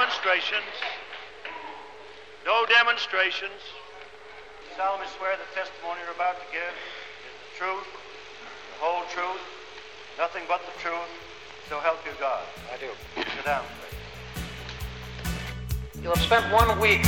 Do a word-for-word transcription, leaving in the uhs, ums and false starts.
demonstrations. No demonstrations. You solemnly swear the testimony you're about to give is the truth, the whole truth, nothing but the truth, so help you God. I do. Sit down, please. You'll have spent one week